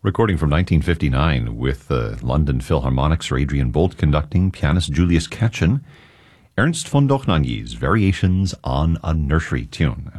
Recording from 1959 with the London Philharmonic, Sir Adrian Boult conducting, pianist Julius Katchen, Ernst von Dochnanyi's Variations on a Nursery Tune.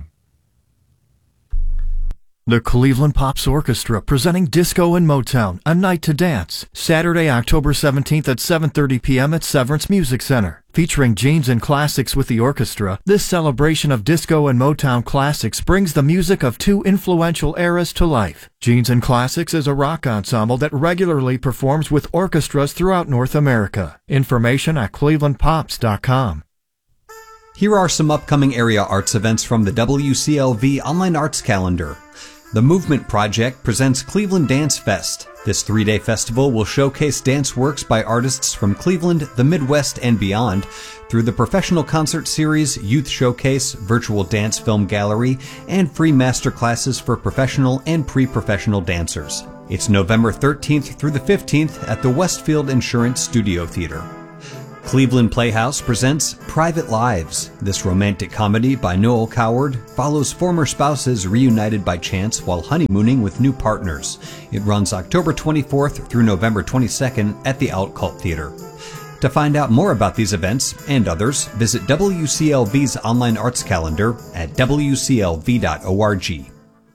The Cleveland Pops Orchestra presenting Disco and Motown, A Night to Dance, Saturday, October 17th at 7:30 p.m. at Severance Music Center. Featuring Genes and Classics with the orchestra, this celebration of disco and Motown classics brings the music of two influential eras to life. Genes and Classics is a rock ensemble that regularly performs with orchestras throughout North America. Information at clevelandpops.com. Here are some upcoming area arts events from the WCLV Online Arts Calendar. The Movement Project presents Cleveland Dance Fest. This 3-day festival will showcase dance works by artists from Cleveland, the Midwest, and beyond through the professional concert series, youth showcase, virtual dance film gallery, and free master classes for professional and pre-professional dancers. It's November 13th through the 15th at the Westfield Insurance Studio Theater. Cleveland Playhouse presents Private Lives. This romantic comedy by Noel Coward follows former spouses reunited by chance while honeymooning with new partners. It runs October 24th through November 22nd at the Outcult Theater. To find out more about these events and others, visit WCLV's online arts calendar at wclv.org.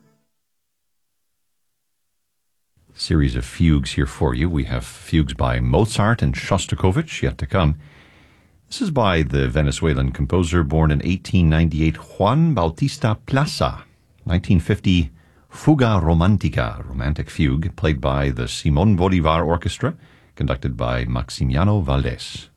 Series of fugues here for you. We have fugues by Mozart and Shostakovich yet to come. This is by the Venezuelan composer born in 1898, Juan Bautista Plaza. 1950, Fuga Romantica, romantic fugue, played by the Simón Bolívar Orchestra, conducted by Maximiano Valdés.